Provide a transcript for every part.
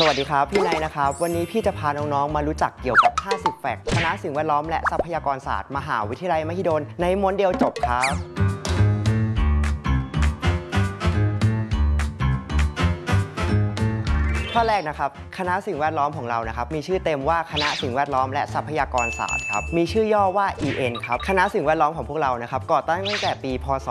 วัสดีครับพี่นายนะครับวันนี้พี่จะพาน้องๆมารู้จักเกี่ยวกับ50แฟกต์คณะสิ่งแวดล้อมและทรัพยากรศาสตร์มหาวิทยาลัยมหิดลในม้วนเดียวจบครับข้อแรกนะครับคณะสิ่งแวดล้อมของเรานะครับมีชื่อเต็มว่าคณะสิ่งแวดล้อมและทรัพยากรศาสตร์ครับมีชื่อย่อว่า EN ครับคณะสิ่งแวดล้อมของพวกเรานะครับก่อตั้งตั้งแต่ปีพ.ศ.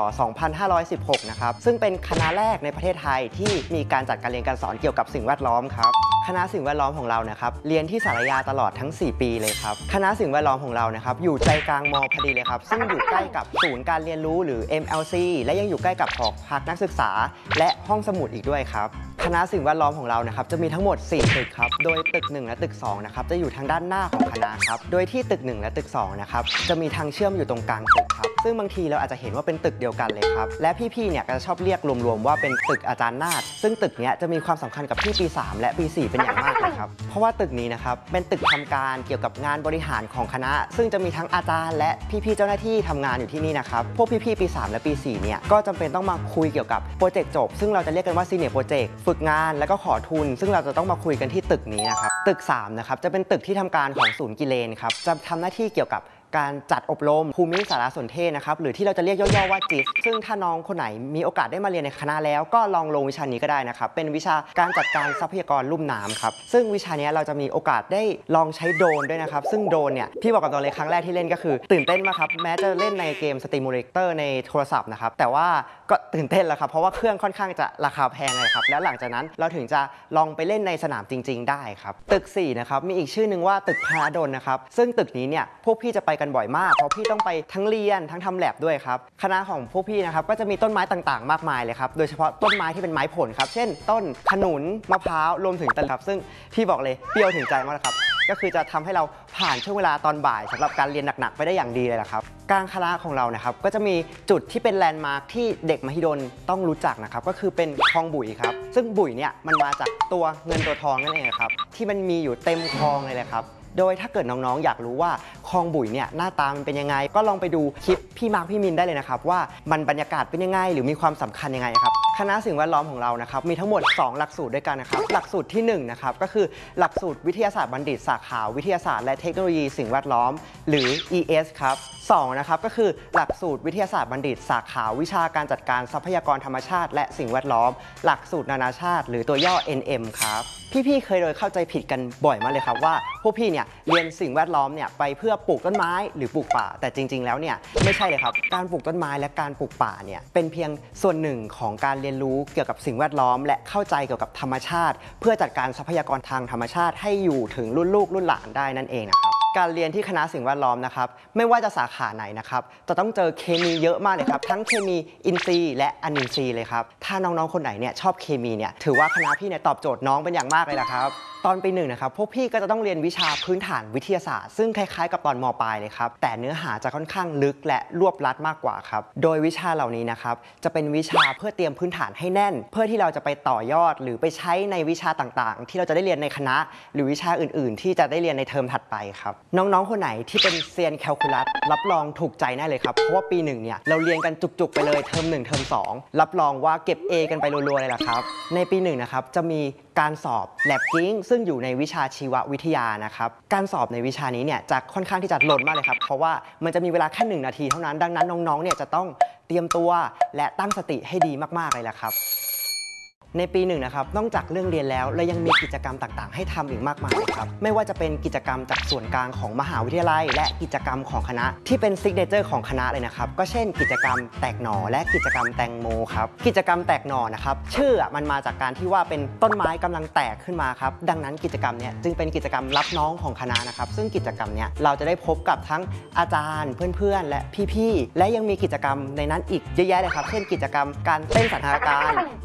2516นะครับซึ่งเป็นคณะแรกในประเทศไทยที่มีการจัดการเรียนการสอนเกี่ยวกับสิ่งแวดล้อมครับคณะสิ่งแวดล้อมของเรานะครับเรียนที่สารยาตลอดทั้ง4ปีเลยครับคณะสิ่งแวดล้อมของเรานะครับอยู่ใจกลางมอพอดีเลยครับซึ่งอยู่ใกล้กับศูนย์การเรียนรู้หรือ MLC และยังอยู่ใกล้กับหอพักนักศึกษาและห้องสมุดอีกด้วยครับคณะสิ่งแวดล้อมของเรานะครับจะมีทั้งหมด4ตึกครับโดยตึก1และตึก2นะครับจะอยู่ทางด้านหน้าของคณะครับโดยที่ตึก1และตึก2นะครับจะมีทางเชื่อมอยู่ตรงกลางตึกครับซึ่งบางทีเราอาจจะเห็นว่าเป็นตึกเดียวกันเลยครับและพี่ๆเนี่ยก็จะชอบเรียกรวมๆว่าเป็นตึกอาจารย์นาฏซึ่งตึกนี้จะมีความสำคัญกับพี่ปี3และปี4เป็นอย่างมากเลยครับเพราะว่าตึกนี้นะครับเป็นตึกทำการเกี่ยวกับงานบริหารของคณะซึ่งจะมีทั้งอาจารย์และพี่ๆเจ้าหน้าที่ทำงานอยู่ที่นี่นะครับพวกพี่ๆปี3และปี4เนี่ยก็จำเป็นต้องมาคุยเกี่ยวกับโปรเจกต์จบซึ่งเราจะเรียกกันว่าซีเนียร์โปรเจกต์ฝึกงานแล้วก็ขอทุนซึ่งเราจะต้องมาคุยกันที่ตึกนี้นะครับตึก3นะครับจะเป็นตึกที่ทำการของศูนย์กิเลนครับจะทำหน้าที่เกี่ยวกับการจัดอบรมภูมิสารสนเทศนะครับหรือที่เราจะเรียกย่อๆว่าจิสซึ่งถ้าน้องคนไหนมีโอกาสได้มาเรียนในคณะแล้วก็ลองลงวิชานี้ก็ได้นะครับเป็นวิชาการจัดการทรัพยากรลุ่มน้ำครับซึ่งวิชานี้เราจะมีโอกาสได้ลองใช้โดรนด้วยนะครับซึ่งโดรนเนี่ยพี่บอกกับตอนเลยครั้งแรกที่เล่นก็คือตื่นเต้นมากครับแม้จะเล่นในเกมสติมูเลเตอร์ในโทรศัพท์นะครับแต่ว่าก็ตื่นเต้นแล้วครับเพราะว่าเครื่องค่อนข้างจะราคาแพงเลยครับแล้วหลังจากนั้นเราถึงจะลองไปเล่นในสนามจริงๆได้ครับตึก4นะครับมีอีกชื่อนึงว่าตึกพระดลนะครับซึ่งตึกนี้เนี่ยพวกพี่จะไปกันบ่อยมากเพราะพี่ต้องไปทั้งเรียนทั้งทำแลบด้วยครับคณะของพวกพี่นะครับก็จะมีต้นไม้ต่างๆมากมายเลยครับโดยเฉพาะต้นไม้ที่เป็นไม้ผลครับเช่นต้นขนุนมะพร้าวรวมถึงตะลิครับซึ่งพี่บอกเลยเปรี้ยวถึงใจมากครับก็คือจะทำให้เราผ่านช่วงเวลาตอนบ่ายสำหรับการเรียนหนักๆไปได้อย่างดีเลยละครับกลางคณะของเรานะครับก็จะมีจุดที่เป็นแลนด์มาร์คที่เด็กมหิดลต้องรู้จักนะครับก็คือเป็นคลองบุ๋ยครับซึ่งบุ๋ยเนี่ยมันมาจากตัวเงินตัวทองนั่นเองครับที่มันมีอยู่เต็มคลองเลยครับโดยถ้าเกิดน้องๆอยากรู้ว่าคลองบุ๋ยเนี่ยหน้าตามันเป็นยังไงก็ลองไปดูคลิปพี่มาร์คพี่มินได้เลยนะครับว่ามันบรรยากาศเป็นยังไงหรือมีความสำคัญยังไงครับคณะสิ่งแวดล้อมของเรานะครับมีทั้งหมด2หลักสูตรด้วยกันนะครับหลักสูตรที่1นะครับก็คือหลักสูตรวิทยาศาสตร์บัณฑิตสาขาวิทยาศาสตร์และเทคโนโลยีสิ่งแวดล้อมหรือ ES ครับ2นะครับก็คือหลักสูตรวิทยาศาสตร์บัณฑิตสาขาวิชาการจัดการทรัพยากรธรรมชาติและสิ่งแวดล้อมหลักสูตรนานาชาติหรือตัวย่อ NM ครับพี่ๆเคยโดยเข้าใจผิดกันบ่อยมากเลยครับว่าพวกพี่เนี่ยเรียนสิ่งแวดล้อมเนี่ยไปเพื่อปลูกต้นไม้หรือปลูกป่าแต่จริงๆแล้วเนี่ยไม่ใช่เลยครับการปลูกต้นไม้และการปลูกป่าเนี่ยเป็นเพียงส่วนหนึ่งของการเรียนรู้เกี่ยวกับสิ่งแวดล้อมและเข้าใจเกี่ยวกับธรรมชาติเพื่อจัดการทรัพยากรทางธรรมชาติให้อยู่ถึงรุ่นลูกรุ่นหลานได้นั่นเองนะครับการเรียนที่คณะสิ่งแวดล้อมนะครับไม่ว่าจะสาขาไหนนะครับจะต้องเจอเคมีเยอะมากเลยครับทั้งเคมีอินทรีย์และอนินทรีย์เลยครับถ้าน้องๆคนไหนเนี่ยชอบเคมีเนี่ยถือว่าคณะพี่เนี่ยตอบโจทย์น้องเป็นอย่างมากเลยละครับตอนปี1นะครับพวกพี่ก็จะต้องเรียนวิชาพื้นฐานวิทยาศาสตร์ซึ่งคล้ายๆกับตอนม.ปลายเลยครับแต่เนื้อหาจะค่อนข้างลึกและรวบลัดมากกว่าครับโดยวิชาเหล่านี้นะครับจะเป็นวิชาเพื่อเตรียมพื้นฐานให้แน่นเพื่อที่เราจะไปต่อยอดหรือไปใช้ในวิชาต่างๆที่เราจะได้เรียนในคณะหรือวิชาอื่นๆที่จะได้เรียนในเทอมถัดไปครับน้องๆคนไหนที่เป็นเซียนแคลคูลัสรับรองถูกใจแน่เลยครับเพราะว่าปี1เนี่ยเราเรียนกันจุกๆไปเลยเทอม1เทอม2รับรองว่าเก็บ A กันไปรัวๆเลยล่ะครับในปี1นะครับจะมีการสอบ Lab King ซึ่งอยู่ในวิชาชีววิทยานะครับการสอบในวิชานี้เนี่ยจะค่อนข้างที่จะล้นมากเลยครับเพราะว่ามันจะมีเวลาแค่1นาทีเท่านั้นดังนั้นน้องๆเนี่ยจะต้องเตรียมตัวและตั้งสติให้ดีมากๆเลยล่ะครับในปี1นะครับนอกจากเรื่องเรียนแล้วเรายังมีกิจกรรมต่างๆให้ทำอีกมากมายเลยครับไม่ว่าจะเป็นกิจกรรมจากส่วนกลางของมหาวิทยาลัยและกิจกรรมของคณะที่เป็นซิกเนเจอร์ของคณะเลยนะครับก็เช่นกิจกรรมแตกหน่อและกิจกรรมแตงโมครับกิจกรรมแตกหน่อนะครับชื่อมันมาจากการที่ว่าเป็นต้นไม้กำลังแตกขึ้นมาครับดังนั้นกิจกรรมเนี้ยจึงเป็นกิจกรรมรับน้องของคณะนะครับซึ่งกิจกรรมเนี้ยเราจะได้พบกับทั้งอาจารย์เพื่อนๆและพี่ๆและยังมีกิจกรรมในนั้นอีกเยอะแยะเลยครับเช่นกิจกรรมการเต้นสันทนาการ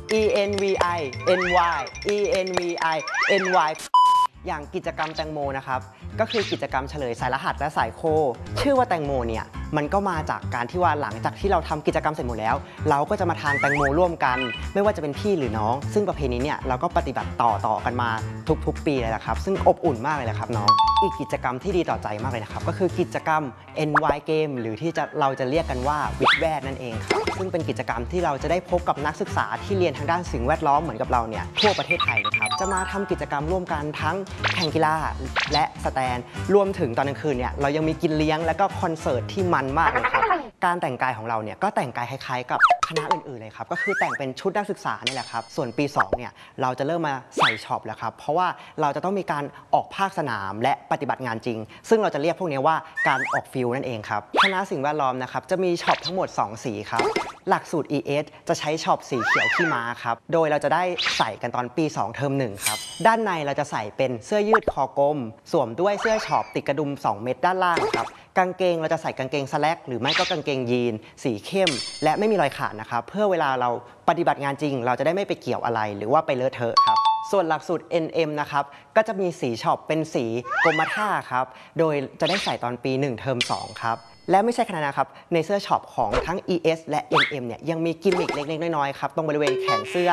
ENVI NY ENVI NY อย่างกิจกรรมแตงโมนะครับก็คือกิจกรรมเฉลยสายรหัสและสายโคชื่อว่าแตงโมเนี่ยมันก็มาจากการที่ว่าหลังจากที่เราทำกิจกรรมเสร็จหมดแล้วเราก็จะมาทานแตงโมร่วมกันไม่ว่าจะเป็นพี่หรือน้องซึ่งประเพณีเนี่ยเราก็ปฏิบัติต่อกันมาทุกๆปีเลยละครับซึ่งอบอุ่นมากเลยละครับน้องอีกกิจกรรมที่ดีต่อใจมากเลยนะครับก็คือกิจกรรม NY Game หรือที่เราจะเรียกกันว่าวิทย์แวดนั่นเองครับซึ่งเป็นกิจกรรมที่เราจะได้พบกับนักศึกษาที่เรียนทางด้านสิ่งแวดล้อมเหมือนกับเราเนี่ยทั่วประเทศไทยเลยครับจะมาทำกิจกรรมร่วมกันทั้งแข่งกีฬาและสแตนรวมถึงตอนกลางคืนเนี่ยเรายังมีกินเลี้ยงและก็คอนเสิร์ตที่มันมากเลยครับการแต่งกายของเราเนี่ยก็แต่งกายคล้ายๆกับคณะอื่นๆเลยครับก็คือแต่งเป็นชุดนักศึกษานี่แหละครับส่วนปี2เนี่ยเราจะเริ่มมาใส่ช็อปแล้วครับเพราะว่าเราจะต้องมีการออกภาคสนามและปฏิบัติงานจริงซึ่งเราจะเรียกพวกนี้ว่าการออกฟิลนั่นเองครับคณะสิ่งแวดล้อมนะครับจะมีช็อปทั้งหมด2สีครับหลักสูตร ES จะใช้ช็อปสีเขียวขี้ม้าครับโดยเราจะได้ใส่กันตอนปี2เทอม1ครับด้านในเราจะใส่เป็นเสื้อยืดคอกลมสวมด้วยเสื้อช็อปติดกระดุม2เม็ดด้านล่างครับกางเกงเราจะใส่กางเกงสแลกหรือไม่ก็กางเกงยีนสีเข้มและไม่มีรอยขาดนะครับเพื่อเวลาเราปฏิบัติงานจริงเราจะได้ไม่ไปเกี่ยวอะไรหรือว่าไปเลอะเทอะครับส่วนหลักสูตร NM นะครับก็จะมีสีช็อปเป็นสีกรมท่าครับโดยจะได้ใส่ตอนปี1เทอม2ครับและไม่ใช่แค่นั้นนะครับในเสื้อช็อปของทั้ง ES และ NM เนี่ยยังมีกิมมิคเล็กๆน้อยๆครับตรงบริเวณแขนเสื้อ